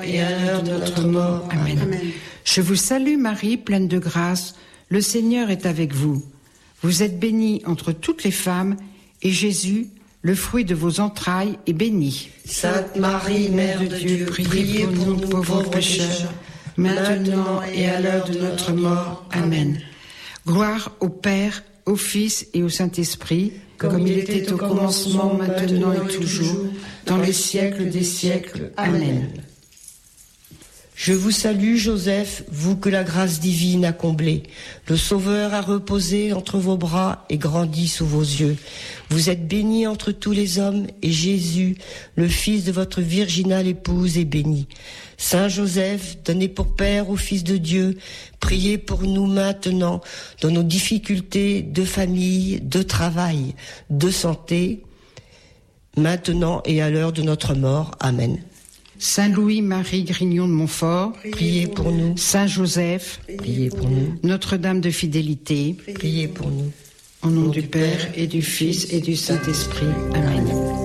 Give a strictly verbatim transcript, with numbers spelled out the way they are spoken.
et à l'heure de notre mort. Amen. Amen. Je vous salue Marie, pleine de grâce, le Seigneur est avec vous. Vous êtes bénie entre toutes les femmes, et Jésus, le fruit de vos entrailles, est béni. Sainte Marie, Mère de Dieu, priez pour nous pauvres pécheurs, maintenant et à l'heure de notre mort. Amen. Gloire au Père, au Fils et au Saint-Esprit, comme, comme il était au commencement, maintenant et toujours, dans les siècles des siècles. Amen. Je vous salue, Joseph, vous que la grâce divine a comblé. Le Sauveur a reposé entre vos bras et grandi sous vos yeux. Vous êtes béni entre tous les hommes, et Jésus, le fils de votre virginale épouse, est béni. Saint Joseph, donné pour Père au Fils de Dieu, priez pour nous maintenant dans nos difficultés de famille, de travail, de santé, maintenant et à l'heure de notre mort. Amen. Saint Louis-Marie Grignon de Montfort, priez pour nous. Saint Joseph, priez pour nous. Notre-Dame de Fidélité, priez pour nous. Au nom du Père et du Fils et du Saint-Esprit. Amen.